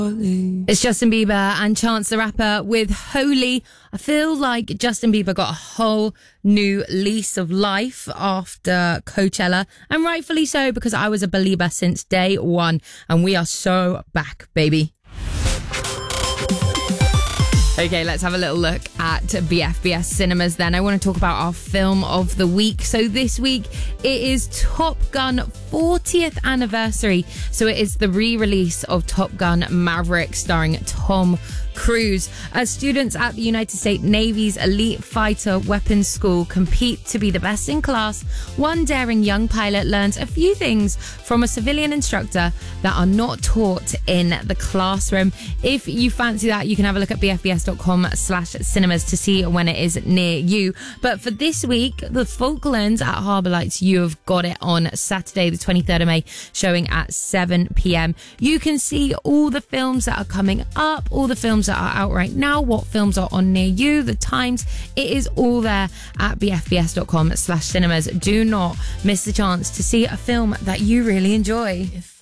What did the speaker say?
It's Justin Bieber and Chance the Rapper with Holy. I feel like Justin Bieber got a whole new lease of life after Coachella, and rightfully so, because I was a believer since day one, and we are so back, baby. Okay, let's have a little look at BFBS Cinemas then. I want to talk about our film of the week. So this week, it is Top Gun 40th anniversary. So it is the re-release of Top Gun Maverick starring Tom Cruise. As students at the United States Navy's Elite Fighter Weapons School compete to be the best in class, one daring young pilot learns a few things from a civilian instructor that are not taught in the classroom. If you fancy that, you can have a look at bfbs.com/cinemas to see when it is near you. But for this week, the Falklands at Harbour Lights, you have got it on Saturday the 23rd of May, showing at 7 p.m. You can see all the films that are coming up, all the films that are out right now, what films are on near you, the times. It is all there at bfbs.com/cinemas. Do not miss the chance to see a film that you really enjoy.